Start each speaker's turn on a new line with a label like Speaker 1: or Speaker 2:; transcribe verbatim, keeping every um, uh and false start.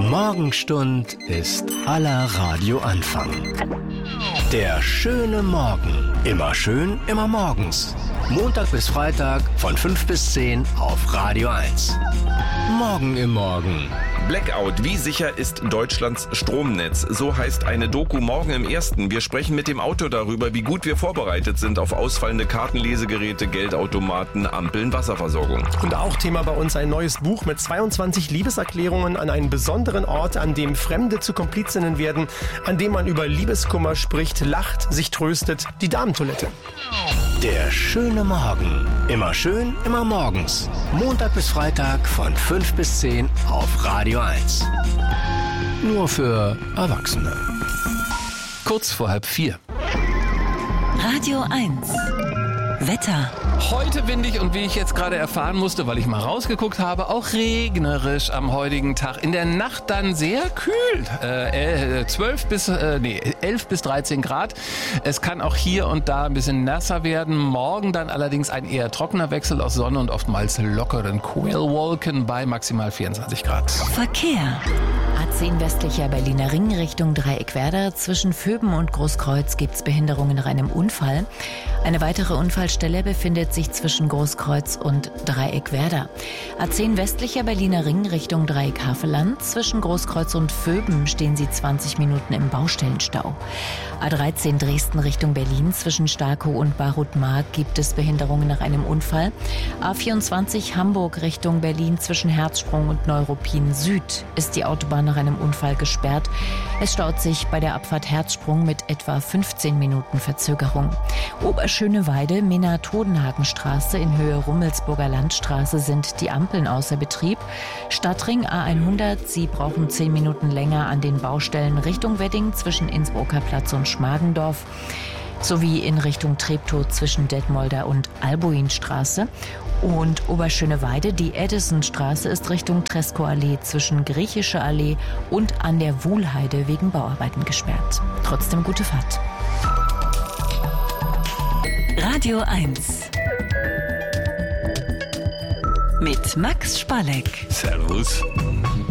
Speaker 1: Morgenstund ist aller Radioanfang. Der schöne Morgen. Immer schön, immer morgens. Montag bis Freitag von fünf bis zehn auf Radio eins. Morgen im Morgen.
Speaker 2: Blackout. Wie sicher ist Deutschlands Stromnetz? So heißt eine Doku morgen im Ersten. Wir sprechen mit dem Autor darüber, wie gut wir vorbereitet sind auf ausfallende Kartenlesegeräte, Geldautomaten, Ampeln, Wasserversorgung.
Speaker 3: Und auch Thema bei uns ein neues Buch mit zweiundzwanzig Liebeserklärungen an einen besonderen Ort, an dem Fremde zu Komplizinnen werden, an dem man über Liebeskummer spricht, lacht, sich tröstet, die Damentoilette.
Speaker 1: Der schöne Morgen. Immer schön, immer morgens. Montag bis Freitag von fünf bis zehn auf Radio eins. Nur für Erwachsene. Kurz vor halb vier.
Speaker 4: Radio eins. Wetter.
Speaker 5: Heute windig und wie ich jetzt gerade erfahren musste, weil ich mal rausgeguckt habe, auch regnerisch am heutigen Tag. In der Nacht dann sehr kühl. Äh, zwölf bis, äh, nee, elf bis dreizehn Grad. Es kann auch hier und da ein bisschen nasser werden. Morgen dann allerdings ein eher trockener Wechsel aus Sonne und oftmals lockeren Quellwolken bei maximal vierundzwanzig Grad.
Speaker 4: Verkehr. A zehn westlicher Berliner Ring Richtung Dreieckwerder. Zwischen Vöben und Großkreuz gibt es Behinderungen nach einem Unfall. Eine weitere Unfallstelle befindet sich zwischen Großkreuz und Dreieckwerder. A zehn westlicher Berliner Ring Richtung Dreieck-Havelland. Zwischen Großkreuz und Vöben stehen Sie zwanzig Minuten im Baustellenstau. A dreizehn Dresden Richtung Berlin. Zwischen Starkow und Barut-Mark gibt es Behinderungen nach einem Unfall. A vierundzwanzig Hamburg Richtung Berlin. Zwischen Herzsprung und Neuruppin Süd ist die Autobahn nach einem Unfall gesperrt. Es staut sich bei der Abfahrt Herzsprung mit etwa fünfzehn Minuten Verzögerung. Oberschöneweide, Minna-Todenhagenstraße in Höhe Rummelsburger Landstraße sind die Ampeln außer Betrieb. Stadtring A hundert, Sie brauchen zehn Minuten länger an den Baustellen Richtung Wedding zwischen Innsbrucker Platz und Schmargendorf. Sowie in Richtung Treptow zwischen Detmolder und Albuinstraße. Und Oberschöneweide, die Edisonstraße ist Richtung Treskow-Allee zwischen Griechische Allee und an der Wuhlheide wegen Bauarbeiten gesperrt. Trotzdem gute Fahrt. Radio eins. Mit Max Spalleck.
Speaker 1: Servus.